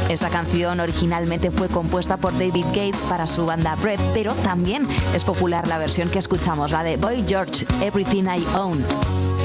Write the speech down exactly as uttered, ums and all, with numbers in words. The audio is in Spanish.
Esta canción originalmente fue compuesta por David Gates para su banda Bread, pero también es popular la versión que escuchamos, la de Boy George, Everything I Own.